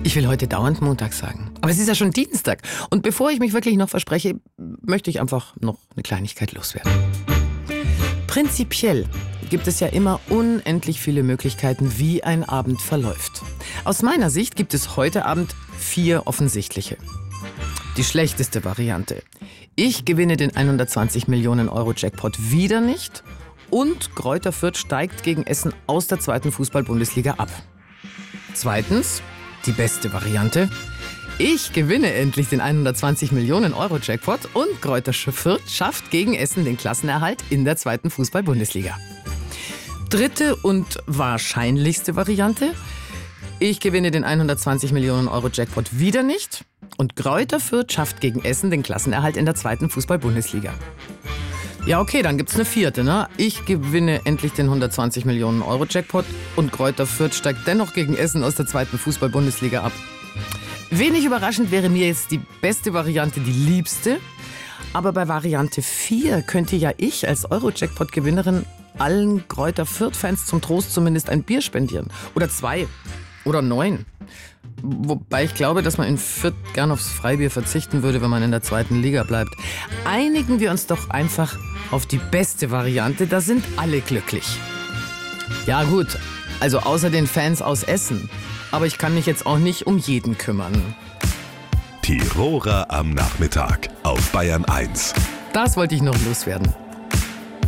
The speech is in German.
Ich will heute dauernd Montag sagen. Aber es ist ja schon Dienstag. Und bevor ich mich wirklich noch verspreche, möchte ich einfach noch eine Kleinigkeit loswerden. Prinzipiell gibt es ja immer unendlich viele Möglichkeiten, wie ein Abend verläuft. Aus meiner Sicht gibt es heute Abend 4 offensichtliche. Die schlechteste Variante. Ich gewinne den 120 Millionen Euro Jackpot wieder nicht und Greuther Fürth steigt gegen Essen aus der 2. Fußball-Bundesliga ab. Zweitens, die beste Variante. Ich gewinne endlich den 120 Millionen Euro Jackpot und Greuther Fürth schafft gegen Essen den Klassenerhalt in der 2. Fußball-Bundesliga. Dritte und wahrscheinlichste Variante. Ich gewinne den 120 Millionen Euro Jackpot wieder nicht und Greuther Fürth schafft gegen Essen den Klassenerhalt in der 2. Fußball-Bundesliga. Ja, okay, dann gibt's eine vierte, ne? Ich gewinne endlich den 120 Millionen Euro Jackpot und Greuther Fürth steigt dennoch gegen Essen aus der 2. Fußball-Bundesliga ab. Wenig überraschend wäre mir jetzt die beste Variante die liebste. Aber bei Variante 4 könnte ja ich als Euro-Jackpot-Gewinnerin allen Greuther Fürth-Fans zum Trost zumindest ein Bier spendieren. Oder 2. Oder 9. Wobei ich glaube, dass man in Fürth gern aufs Freibier verzichten würde, wenn man in der 2. Liga bleibt. Einigen wir uns doch einfach auf die beste Variante, da sind alle glücklich. Ja gut, also außer den Fans aus Essen. Aber ich kann mich jetzt auch nicht um jeden kümmern. Tiroler am Nachmittag auf Bayern 1. Das wollte ich noch loswerden.